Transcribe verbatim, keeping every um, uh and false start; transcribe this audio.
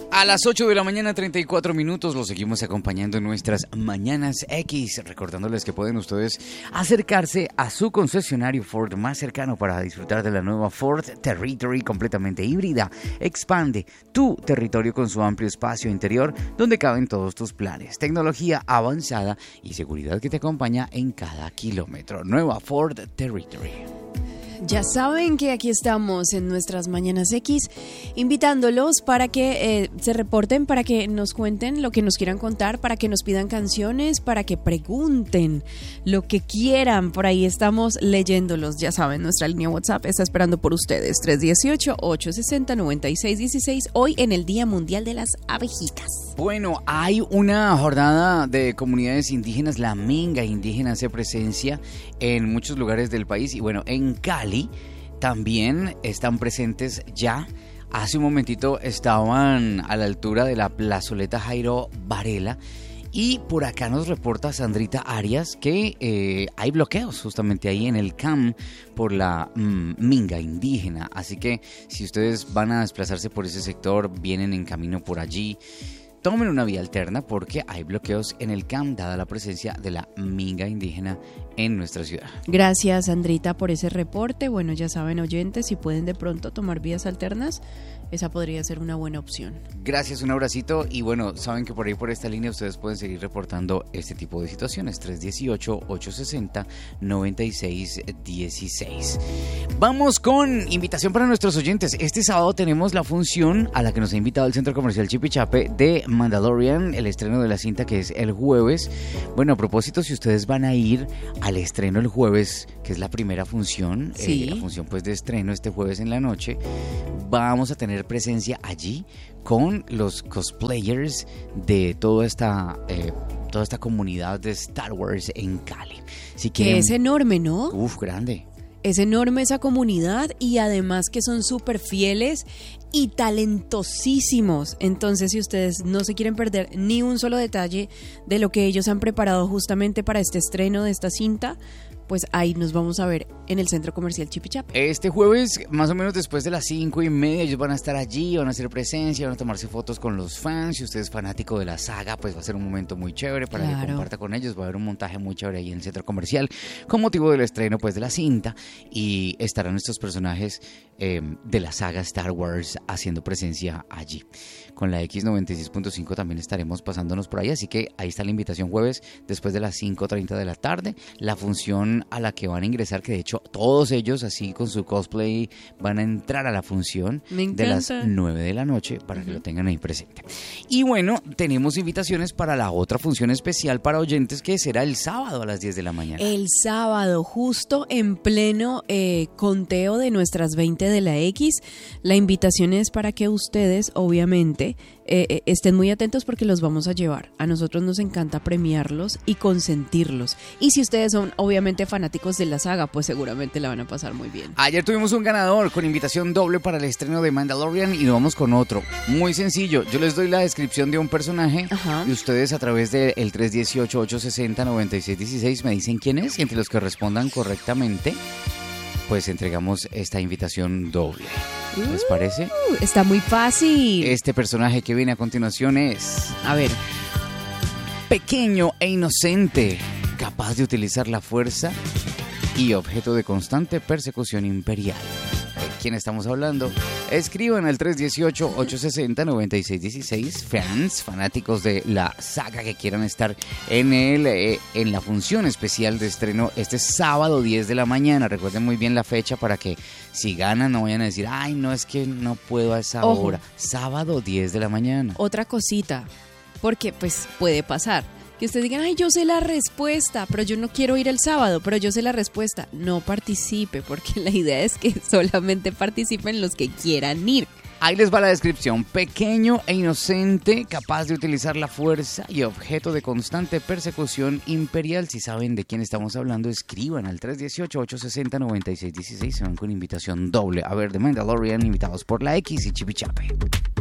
A las ocho de la mañana, treinta y cuatro minutos, los seguimos acompañando en nuestras Mañanas X, recordándoles que pueden ustedes acercarse a su concesionario Ford más cercano para disfrutar de la nueva Ford Territory completamente híbrida. Expande tu territorio con su amplio espacio interior donde caben todos tus planes, tecnología avanzada y seguridad que te acompaña en cada kilómetro. Nueva Ford Territory. Ya saben que aquí estamos en nuestras Mañanas X, invitándolos para que eh, se reporten, para que nos cuenten lo que nos quieran contar, para que nos pidan canciones, para que pregunten lo que quieran. Por ahí estamos leyéndolos. Ya saben, nuestra línea WhatsApp está esperando por ustedes. tres uno ocho, ocho seis cero, nueve seis uno seis, hoy en el Día Mundial de las Abejitas. Bueno, hay una jornada de comunidades indígenas, la Minga indígena hace presencia en muchos lugares del país y bueno, en Cali también están presentes ya. Hace un momentito estaban a la altura de la plazoleta Jairo Varela y por acá nos reporta Sandrita Arias que eh, hay bloqueos justamente ahí en el C A M por la mm, Minga indígena, así que si ustedes van a desplazarse por ese sector, vienen en camino por allí, tomen una vía alterna porque hay bloqueos en el C A M dada la presencia de la Minga indígena en nuestra ciudad. Gracias, Sandrita, por ese reporte. Bueno, ya saben, oyentes, si pueden de pronto tomar vías alternas, esa podría ser una buena opción. Gracias, un abracito y bueno, saben que por ahí por esta línea ustedes pueden seguir reportando este tipo de situaciones. tres uno ocho, ocho seis cero, nueve seis uno seis. Vamos con invitación para nuestros oyentes. Este sábado tenemos la función a la que nos ha invitado el Centro Comercial Chipichape de Mandalorian, el estreno de la cinta que es el jueves. Bueno, a propósito, si ustedes van a ir al estreno el jueves, que es la primera función, sí. eh, la función pues de estreno este jueves en la noche, vamos a tener presencia allí con los cosplayers de toda esta eh, toda esta comunidad de Star Wars en Cali. Así que, que es enorme, ¿no? Uf, grande. Es enorme esa comunidad y además que son súper fieles y talentosísimos. Entonces, si ustedes no se quieren perder ni un solo detalle de lo que ellos han preparado justamente para este estreno de esta cinta, pues ahí nos vamos a ver en el Centro Comercial Chipichape. Este jueves, más o menos después de las cinco y media, ellos van a estar allí, van a hacer presencia, van a tomarse fotos con los fans. Si usted es fanático de la saga, pues va a ser un momento muy chévere para Claro. que comparta con ellos. Va a haber un montaje muy chévere ahí en el Centro Comercial con motivo del estreno pues de la cinta y estarán estos personajes eh, de la saga Star Wars haciendo presencia allí. Con la X noventa y seis punto cinco también estaremos pasándonos por ahí, así que ahí está la invitación jueves después de las cinco treinta de la tarde, la función a la que van a ingresar, que de hecho todos ellos así con su cosplay van a entrar a la función de las nueve de la noche para uh-huh. que lo tengan ahí presente. Y bueno, tenemos invitaciones para la otra función especial para oyentes que será el sábado a las diez de la mañana. El sábado, justo en pleno eh, conteo de nuestras veinte de la X, la invitación es para que ustedes obviamente eh, estén muy atentos porque los vamos a llevar. A nosotros nos encanta premiarlos y consentirlos. Y si ustedes son obviamente fanáticos de la saga, pues seguramente la van a pasar muy bien. Ayer tuvimos un ganador con invitación doble para el estreno de Mandalorian y nos vamos con otro. Muy sencillo, yo les doy la descripción de un personaje Ajá. y ustedes a través del tres uno ocho, ocho seis cero, nueve seis uno seis me dicen quién es y entre los que respondan correctamente, pues entregamos esta invitación doble. ¿Les parece? Uh, está muy fácil. Este personaje que viene a continuación es... A ver. Pequeño e inocente, capaz de utilizar la fuerza y objeto de constante persecución imperial. ¿De quién estamos hablando? Escriban al tres uno ocho, ocho seis cero, nueve seis uno seis, fans, fanáticos de la saga que quieran estar en el eh, en la función especial de estreno este sábado diez de la mañana. Recuerden muy bien la fecha para que si ganan no vayan a decir, ay, no, es que no puedo a esa Ojo. hora. Sábado diez de la mañana. Otra cosita, porque pues puede pasar que ustedes digan, ay, yo sé la respuesta, pero yo no quiero ir el sábado, pero yo sé la respuesta. No participe, porque la idea es que solamente participen los que quieran ir. Ahí les va la descripción. Pequeño e inocente, capaz de utilizar la fuerza y objeto de constante persecución imperial. Si saben de quién estamos hablando, escriban al tres uno ocho, ocho seis cero, nueve seis uno seis. Se van con invitación doble. A ver, The Mandalorian, invitados por la X y Chipichape.